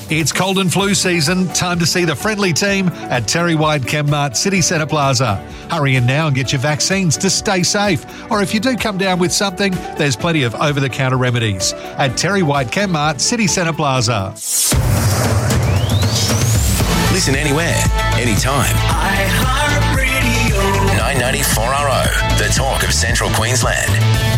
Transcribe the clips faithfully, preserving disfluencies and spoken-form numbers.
It's cold and flu season. Time to see the friendly team at Terry White Chemmart City Centre Plaza. Hurry in now and get your vaccines to stay safe. Or if you do come down with something, there's plenty of over-the-counter remedies at Terry White Chemmart City Centre Plaza. Listen anywhere, anytime. iHeartRadio. nine ninety-four R O, the talk of Central Queensland.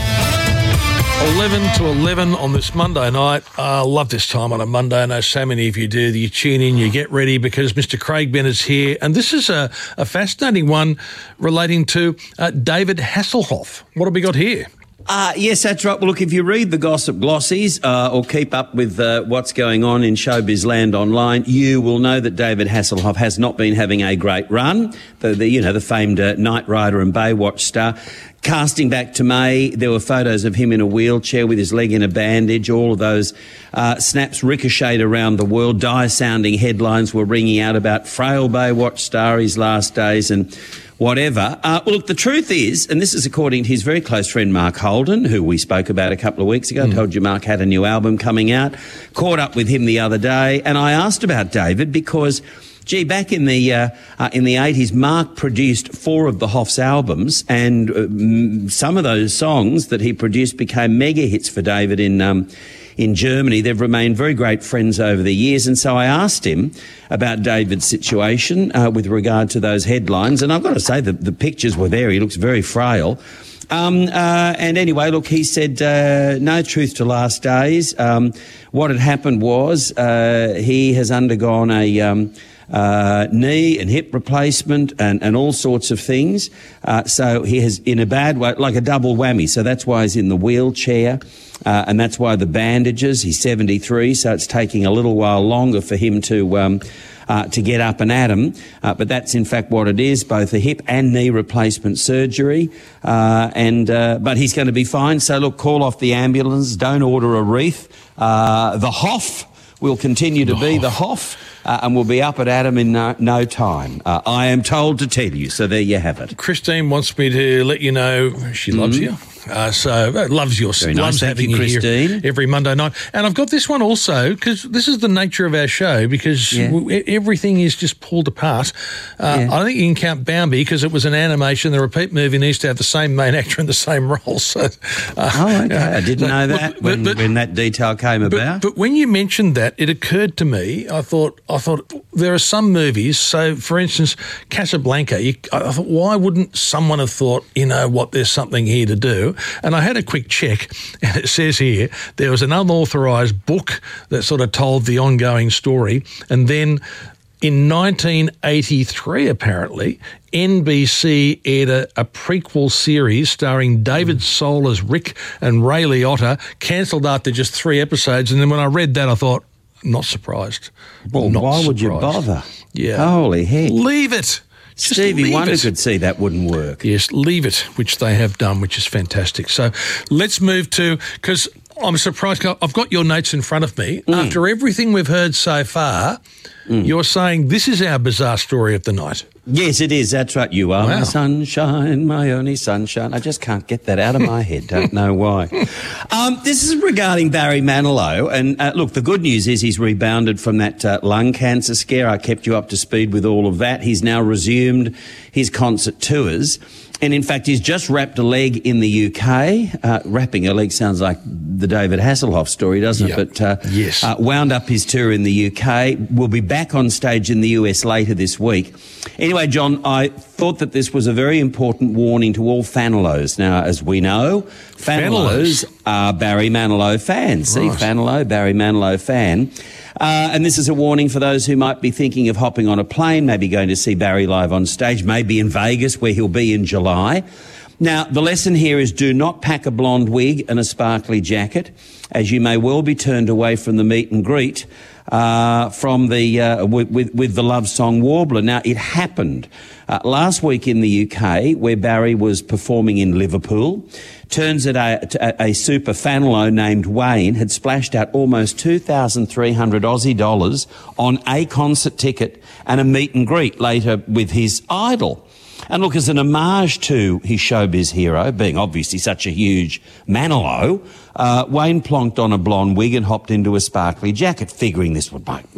eleven to eleven on this Monday night. I uh, love this time on a Monday. I know so many of you do. You tune in, you get ready because Mister Craig Bennett's here. And this is a, a fascinating one relating to uh, David Hasselhoff. What have we got here? Uh, yes, that's right. Well, look, if you read the gossip glossies uh, or keep up with uh, what's going on in showbiz land online, you will know that David Hasselhoff has not been having a great run. The, the you know, the famed uh, Knight Rider and Baywatch star. Casting back to May, there were photos of him in a wheelchair with his leg in a bandage. All of those uh, snaps ricocheted around the world. Dire-sounding headlines were ringing out about frail Baywatch star, his last days and whatever. Uh, well, look, the truth is, and this is according to his very close friend Mark Holden, who we spoke about a couple of weeks ago. Mm. I told you Mark had a new album coming out. Caught up with him the other day, and I asked about David because, gee, back in the uh, uh, in the eighties, Mark produced four of the Hoff's albums, and uh, some of those songs that he produced became mega hits for David in um, in Germany. They've remained very great friends over the years, and so I asked him about David's situation uh, with regard to those headlines, and I've got to say that the pictures were there. He looks very frail. Um, uh, and anyway, look, he said, uh, no truth to last days. Um, what had happened was uh, he has undergone a um, uh, knee and hip replacement and, and all sorts of things. Uh, so he has, in a bad way, like a double whammy. So that's why he's in the wheelchair. Uh, and that's why the bandages. He's seventy-three, so it's taking a little while longer for him to um, uh, to get up and at him. Uh, but that's in fact what it is, both a hip and knee replacement surgery. Uh, and uh, but he's going to be fine. So look, call off the ambulance. Don't order a wreath. Uh, the Hoff will continue to be the Hoff. Uh, and we'll be up and at him in no, no time. Uh, I am told to tell you, so there you have it. Christine wants me to let you know she loves mm-hmm. you. Uh, so uh, loves your Very loves nice. having you, you Christine. here every Monday night. And I've got this one also because this is the nature of our show because yeah. w- everything is just pulled apart. Uh, yeah. I think you can count Bambi because it was an animation. The repeat movie needs to have the same main actor in the same role. So, uh, oh, okay. I didn't know that but, when, but, when that detail came but, about. But when you mentioned that, it occurred to me. I thought, I thought there are some movies. So, for instance, Casablanca. You, I thought, why wouldn't someone have thought, you know what, there's something here to do? And I had a quick check, and it says here there was an unauthorised book that sort of told the ongoing story, and then in nineteen eighty-three, apparently, N B C aired a, a prequel series starring David mm. Soul as Rick and Ray Liotta, cancelled after just three episodes, and then when I read that I thought, not surprised. Well, not why surprised. would you bother? Yeah. Holy heck. Leave it. Just Stevie Wonder it. could see that wouldn't work. Yes, leave it, which they have done, which is fantastic. So let's move to, because I'm surprised, I've got your notes in front of me. Mm. After everything we've heard so far, mm. you're saying this is our bizarre story of the night. Yes, it is. That's right. You are wow. my sunshine, my only sunshine. I just can't get that out of my head. Don't know why. Um, this is regarding Barry Manilow. And uh, look, the good news is he's rebounded from that uh, lung cancer scare. I kept you up to speed with all of that. He's now resumed his concert tours. And in fact, he's just wrapped a leg in the U K. Uh, wrapping a leg sounds like the David Hasselhoff story, doesn't yep. it? But uh, yes. uh, wound up his tour in the U K. We'll be back on stage in the U S later this week. Anyway, John, I thought that this was a very important warning to all Fanilows. Now, as we know, Fanilows, Fanilows. are Barry Manilow fans. Right. See, Fanilow, Barry Manilow fan. Uh, and this is a warning for those who might be thinking of hopping on a plane, maybe going to see Barry live on stage, maybe in Vegas, where he'll be in July. Now, the lesson here is do not pack a blonde wig and a sparkly jacket, as you may well be turned away from the meet and greet uh, from the uh, with, with, with the love song Warbler. Now, it happened uh, last week in the U K, where Barry was performing in Liverpool. Turns out a, a super Fanilow named Wayne had splashed out almost two thousand three hundred Aussie dollars on a concert ticket and a meet and greet later with his idol. And look, as an homage to his showbiz hero, being obviously such a huge Manilow, uh, Wayne plonked on a blonde wig and hopped into a sparkly jacket, figuring this would make,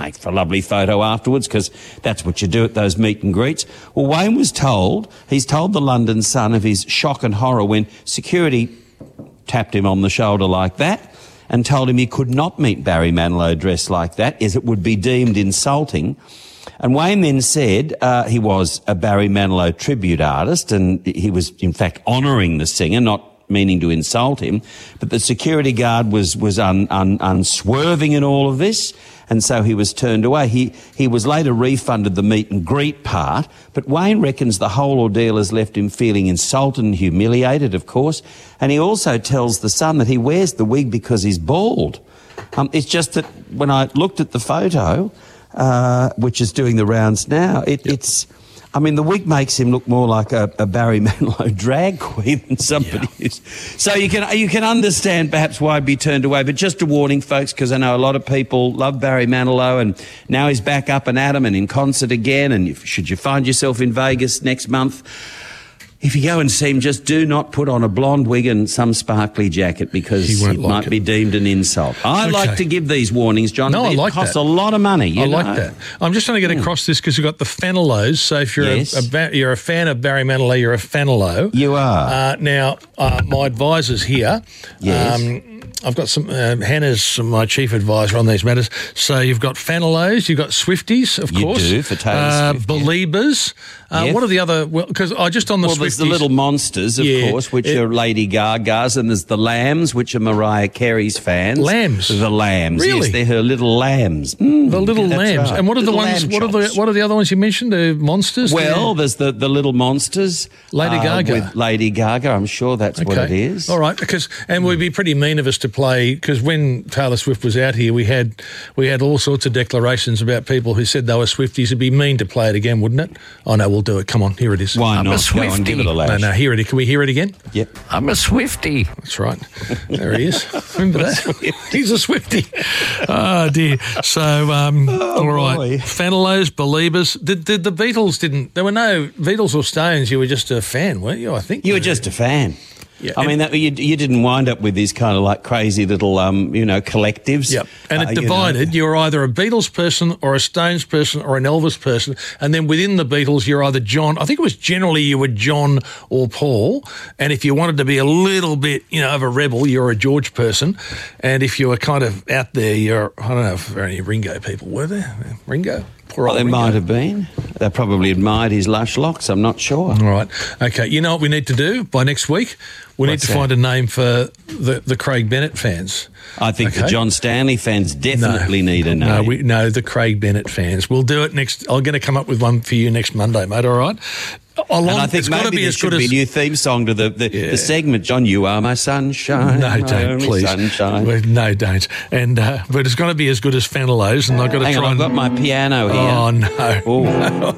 Make for a lovely photo afterwards, because that's what you do at those meet and greets. Well, Wayne was told, he's told the London Sun of his shock and horror when security tapped him on the shoulder like that and told him he could not meet Barry Manilow dressed like that, as it would be deemed insulting. And Wayne then said uh, he was a Barry Manilow tribute artist, and he was, in fact, honouring the singer, not meaning to insult him. But the security guard was was un, un, unswerving in all of this, and so he was turned away. He he was later refunded the meet and greet part, but Wayne reckons the whole ordeal has left him feeling insulted and humiliated, of course. And he also tells the Sun that he wears the wig because he's bald. Um, it's just that when I looked at the photo, uh, which is doing the rounds now, it, yep. it's... I mean, the wig makes him look more like a, a Barry Manilow drag queen than somebody yeah. who's... So you can you can understand perhaps why he'd be turned away, but just a warning, folks, because I know a lot of people love Barry Manilow, and now he's back up and at 'em and in concert again, and if, should you find yourself in Vegas next month, if you go and see him, just do not put on a blonde wig and some sparkly jacket, because it like might it. be deemed an insult. I okay. like to give these warnings, John. No, I like that. It costs that. a lot of money. You I know? like that. I'm just trying to get across this because you've got the Fanilows. So if you're yes. a, a you're a fan of Barry Manilow, you're a Fanilo. You are. Uh, now, uh, my advisor's here. Yes. Um, I've got some, uh, Hannah's my chief advisor on these matters. So you've got Fanilows, you've got Swifties, of you course. You do, for Taylor uh, Swift. Beliebers. Uh, yep. What are the other, because well, I just on the well, Swifties. Well, there's the Little Monsters, of yeah, course, which it, are Lady Gaga's, and there's the Lambs, which are Mariah Carey's fans. Lambs? The Lambs, really? Yes, they're her little lambs. Mm, the Little Lambs. Right. And what are little the ones, what are the, what are the other ones you mentioned, the Monsters? Well, the, there's the, the Little Monsters. Lady uh, Gaga. With Lady Gaga, I'm sure that's okay. what it is. All right, because, and we'd be pretty mean of us to play, because when Taylor Swift was out here, we had we had all sorts of declarations about people who said they were Swifties. It'd be mean to play it again, wouldn't it? Oh, no, we'll do it. Come on, here it is. Why I'm not? a Swiftie. Go on, give it a lash. No, no, here it is. Can we hear it again? Yep. I'm a Swiftie. That's right. There he is. Remember that? He's a Swiftie. Oh, dear. So, um, oh, all right. boy. Fanilows, Beliebers. Did, did the Beatles didn't... There were no Beatles or Stones. You were just a fan, weren't you? I think. You were just a fan. Yeah, I mean, that, you, you didn't wind up with these kind of like crazy little, um, you know, collectives. Yep. And uh, it divided. You, know. you were either a Beatles person or a Stones person or an Elvis person. And then within the Beatles, you're either John. I think it was generally you were John or Paul. And if you wanted to be a little bit, you know, of a rebel, you're a George person. And if you were kind of out there, you're, I don't know if there were any Ringo people, were there? Ringo? Well, there might have been. They probably admired his lush locks, I'm not sure. All right. Okay, you know what we need to do by next week? We What's need to that? find a name for the, the Craig Bennett fans. I think okay? the John Stanley fans definitely no, need a name. No, we, no, the Craig Bennett fans. We'll do it next. I'm going to come up with one for you next Monday, mate, all right? Along, and I think it's maybe got to be there as should good be as, a new theme song to the, the, yeah. the segment, John. You are my sunshine. No, my don't, only please. Sunshine. Well, no, don't. And uh, but it's going to be as good as Fanilows, and I've got to Hang try. on, and, I've got my piano here. Oh no! Oh.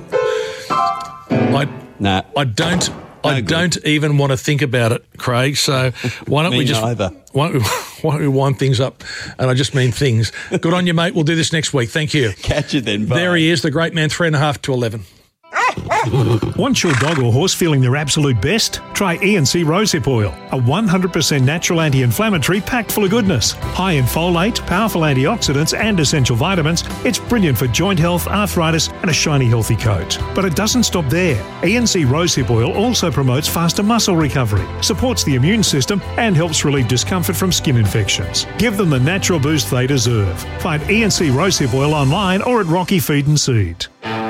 I, no, I don't. No I good. don't even want to think about it, Craig. So why don't Me we just neither. why, don't we, why don't we wind things up? And I just mean things. Good on you, mate. We'll do this next week. Thank you. Catch you then. Bye. There he is, the great man. Three and a half to eleven. Want your dog or horse feeling their absolute best? Try E and C Rosehip Oil, a one hundred percent natural anti-inflammatory packed full of goodness. High in folate, powerful antioxidants and essential vitamins, it's brilliant for joint health, arthritis and a shiny healthy coat. But it doesn't stop there. E and C Rosehip Oil also promotes faster muscle recovery, supports the immune system and helps relieve discomfort from skin infections. Give them the natural boost they deserve. Find E and C Rosehip Oil online or at Rocky Feed and Seed.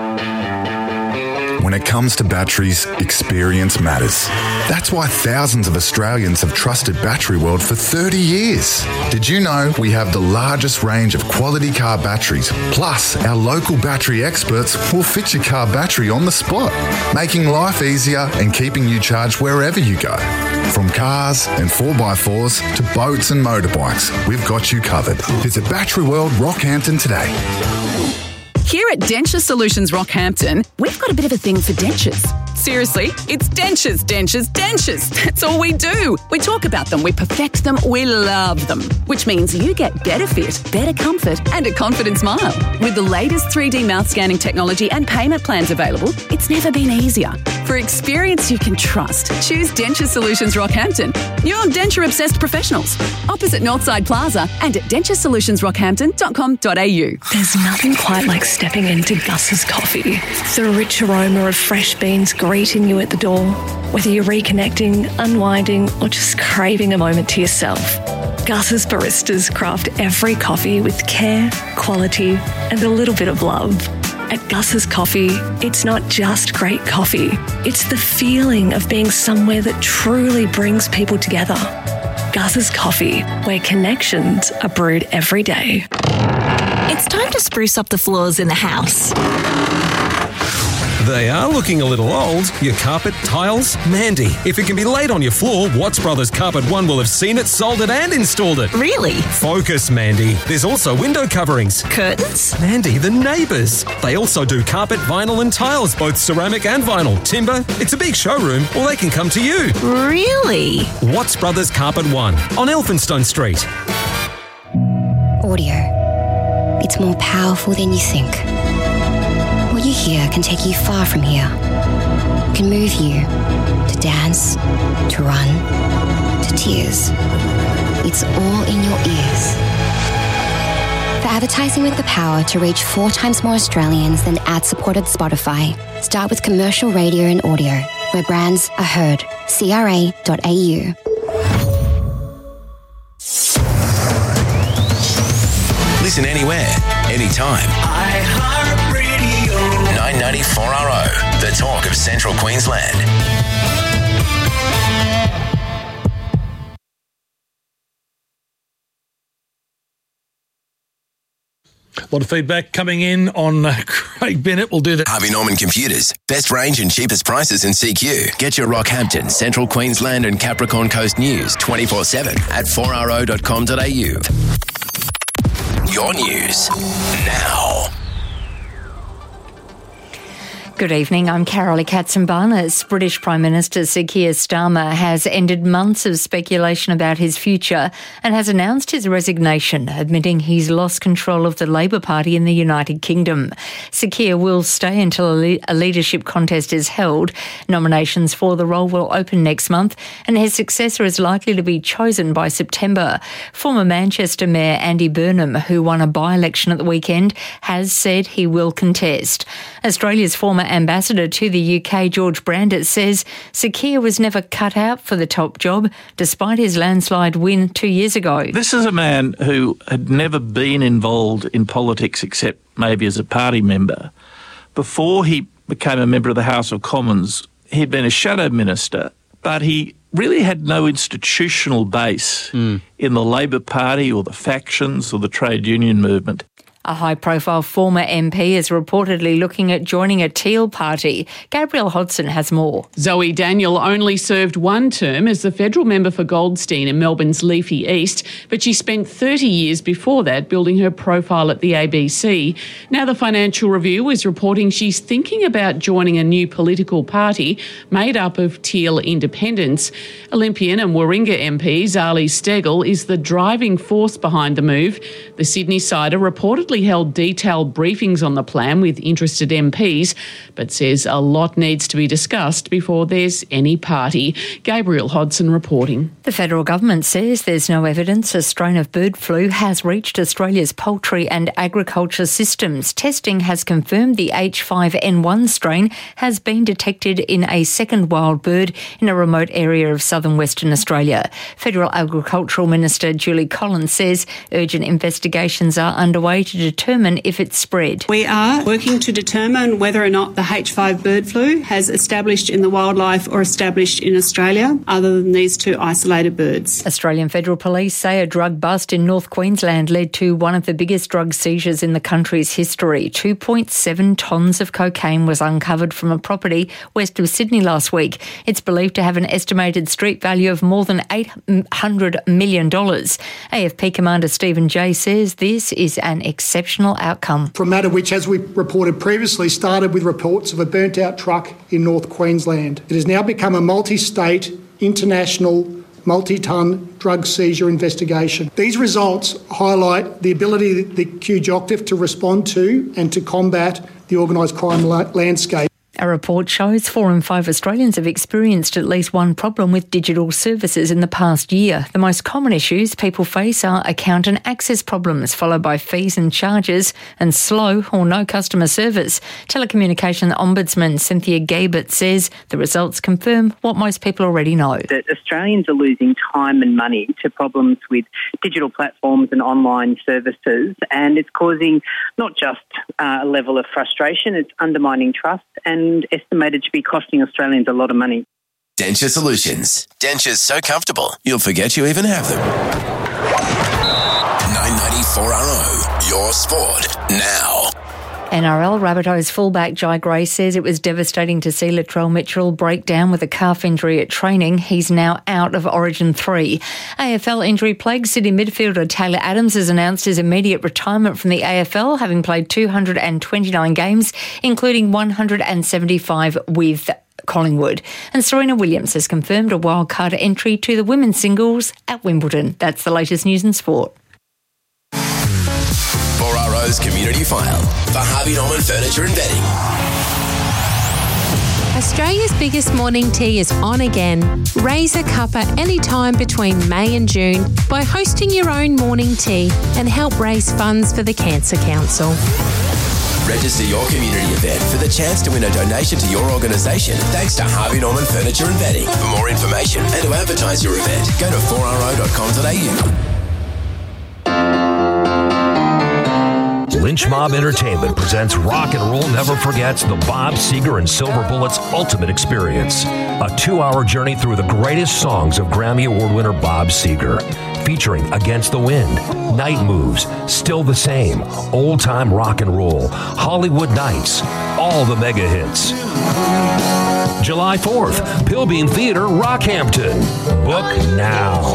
When it comes to batteries, experience matters. That's why thousands of Australians have trusted Battery World for thirty years. Did you know we have the largest range of quality car batteries? Plus, our local battery experts will fit your car battery on the spot, making life easier and keeping you charged wherever you go. From cars and four by fours to boats and motorbikes, we've got you covered. Visit Battery World Rockhampton today. Here at Denture Solutions Rockhampton, we've got a bit of a thing for dentures. Seriously, it's dentures, dentures, dentures. That's all we do. We talk about them, we perfect them, we love them. Which means you get better fit, better comfort and a confident smile. With the latest three D mouth scanning technology and payment plans available, it's never been easier. For experience you can trust, choose Denture Solutions Rockhampton. Your denture-obsessed professionals. Opposite Northside Plaza and at denture solutions rockhampton dot com dot a u. There's nothing quite like stepping into Gus's Coffee. The rich aroma of fresh beans greeting you at the door. Whether you're reconnecting, unwinding, or just craving a moment to yourself, Gus's baristas craft every coffee with care, quality, and a little bit of love. At Gus's Coffee, it's not just great coffee. It's the feeling of being somewhere that truly brings people together. Gus's Coffee, where connections are brewed every day. It's time to spruce up the floors in the house. They are looking a little old. Your carpet, tiles? Mandy, if it can be laid on your floor, Watts Brothers Carpet One will have seen it, sold it and installed it. Really? Focus, Mandy. There's also window coverings. Curtains? Mandy, the neighbours. They also do carpet, vinyl and tiles, both ceramic and vinyl. Timber? It's a big showroom, or they can come to you. Really? Watts Brothers Carpet One on Elphinstone Street. Audio. It's more powerful than you think. What you hear can take you far from here. It can move you to dance, to run, to tears. It's all in your ears. For advertising with the power to reach four times more Australians than ad-supported Spotify, start with commercial radio and audio, where brands are heard. C R A dot A U. Listen anywhere, anytime. iHeartRadio. nine ninety-four R O, the talk of Central Queensland. A lot of feedback coming in on uh, Craig Bennett. We'll do that. Harvey Norman Computers. Best range and cheapest prices in C Q. Get your Rockhampton, Central Queensland and Capricorn Coast news twenty-four seven at four r o dot com dot a u. Your news now. Good evening, I'm Carolee Katsimbarnis. British Prime Minister Sir Keir Starmer has ended months of speculation about his future and has announced his resignation, admitting he's lost control of the Labor Party in the United Kingdom. Sir Keir will stay until a, le- a leadership contest is held. Nominations for the role will open next month and his successor is likely to be chosen by September. Former Manchester Mayor Andy Burnham, who won a by-election at the weekend, has said he will contest. Australia's former Ambassador to the U K, George Brandett, says Sir Keir was never cut out for the top job, despite his landslide win two years ago. This is a man who had never been involved in politics except maybe as a party member. Before he became a member of the House of Commons, he'd been a shadow minister, but he really had no institutional base mm. in the Labor Party or the factions or the trade union movement. A high-profile former M P is reportedly looking at joining a Teal party. Gabrielle Hodson has more. Zoe Daniel only served one term as the federal member for Goldstein in Melbourne's Leafy East, but she spent thirty years before that building her profile at the A B C. Now the Financial Review is reporting she's thinking about joining a new political party made up of Teal independents. Olympian and Warringah M P Zali Steggall is the driving force behind the move. The Sydney Sider reportedly held detailed briefings on the plan with interested M Ps, but says a lot needs to be discussed before there's any party. Gabrielle Hodson reporting. The federal government says there's no evidence a strain of bird flu has reached Australia's poultry and agriculture systems. Testing has confirmed the H five N one strain has been detected in a second wild bird in a remote area of southern Western Australia. Federal Agricultural Minister Julie Collins says urgent investigations are underway to determine if it's spread. We are working to determine whether or not the H five bird flu has established in the wildlife or established in Australia, other than these two isolated birds. Australian Federal Police say a drug bust in North Queensland led to one of the biggest drug seizures in the country's history. two point seven tonnes of cocaine was uncovered from a property west of Sydney last week. It's believed to have an estimated street value of more than eight hundred million dollars. A F P Commander Stephen Jay says this is an exception. exceptional outcome. For a matter which, as we reported previously, started with reports of a burnt-out truck in North Queensland. It has now become a multi-state, international, multi-ton drug seizure investigation. These results highlight the ability of the Q J O C T F to respond to and to combat the organised crime la- landscape. A report shows four in five Australians have experienced at least one problem with digital services in the past year. The most common issues people face are account and access problems, followed by fees and charges and slow or no customer service. Telecommunication Ombudsman Cynthia Gabert says the results confirm what most people already know. That Australians are losing time and money to problems with digital platforms and online services, and it's causing not just uh, a level of frustration, it's undermining trust and And estimated to be costing Australians a lot of money. Denture Solutions. Dentures so comfortable, you'll forget you even have them. nine ninety-four R O, your sport now. N R L Rabbitohs fullback Jai Gray says it was devastating to see Latrell Mitchell break down with a calf injury at training. He's now out of Origin three. A F L injury-plagued City midfielder Taylor Adams has announced his immediate retirement from the A F L, having played two hundred twenty-nine games, including one hundred seventy-five with Collingwood. And Serena Williams has confirmed a wildcard entry to the women's singles at Wimbledon. That's the latest news in sport. four R O's Community File for Harvey Norman Furniture and Bedding. Australia's biggest morning tea is on again. Raise a cuppa anytime between May and June by hosting your own morning tea and help raise funds for the Cancer Council. Register your community event for the chance to win a donation to your organisation thanks to Harvey Norman Furniture and Bedding. For more information and to advertise your event, go to four r o dot com dot a u. Lynch Mob Entertainment presents Rock and Roll Never Forgets the Bob Seger and Silver Bullets Ultimate Experience, a two-hour journey through the greatest songs of Grammy Award winner Bob Seger, featuring Against the Wind, Night Moves, Still the Same, Old Time Rock and Roll, Hollywood Nights, all the mega hits. July fourth, Pilbeam Theatre, Rockhampton. Book now.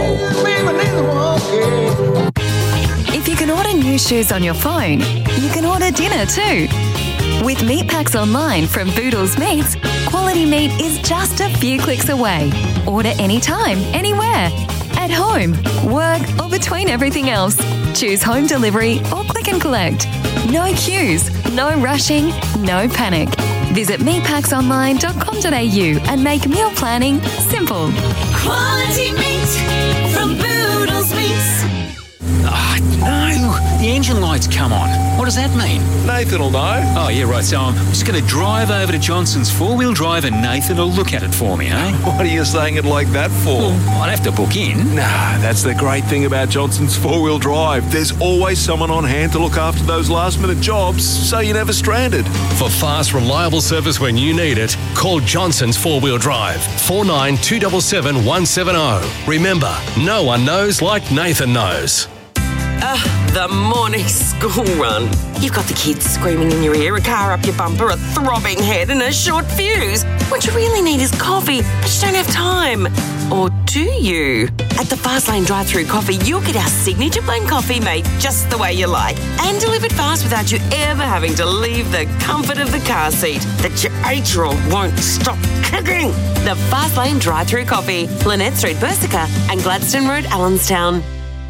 If you can order new shoes on your phone, you can order dinner too. With Meat Packs Online from Boodles Meats, quality meat is just a few clicks away. Order anytime, anywhere. At home, work, or between everything else. Choose home delivery or click and collect. No queues, no rushing, no panic. Visit meat packs online dot com dot a u and make meal planning simple. Quality meat from Boodles Meats. Oh, no. The engine light's come on. What does that mean? Nathan will know. Oh, yeah, right. So I'm just going to drive over to Johnson's four-wheel drive and Nathan will look at it for me, eh? What are you saying it like that for? Well, I'd have to book in. Nah, that's the great thing about Johnson's four-wheel drive. There's always someone on hand to look after those last-minute jobs, so you're never stranded. For fast, reliable service when you need it, call Johnson's four-wheel drive, four nine two seven seven one seven zero. Remember, no one knows like Nathan knows. Ah, the morning school run. You've got the kids screaming in your ear, a car up your bumper, a throbbing head and a short fuse. What you really need is coffee, but you don't have time. Or do you? At the Fastlane drive-through coffee, you'll get our signature blend coffee made just the way you like and delivered fast without you ever having to leave the comfort of the car seat that your eight-year-old won't stop kicking. The Fastlane drive-through coffee, Lynette Street, Bersica and Gladstone Road, Allenstown.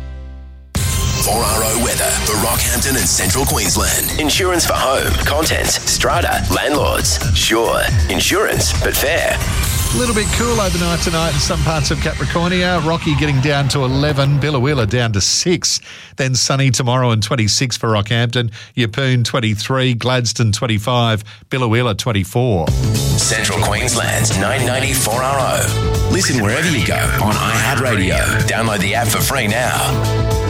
four R O weather for Rockhampton and Central Queensland. Insurance for home, contents, strata, landlords. Sure, insurance, but fair. A little bit cool overnight tonight in some parts of Capricornia. Rocky getting down to eleven, Billawilla down to six. Then sunny tomorrow and twenty-six for Rockhampton. Yeppoon twenty-three, Gladstone twenty-five, Billawilla twenty-four. Central Queensland's nine ninety-four R O. Listen wherever you go on iHeartRadio. Download the app for free now.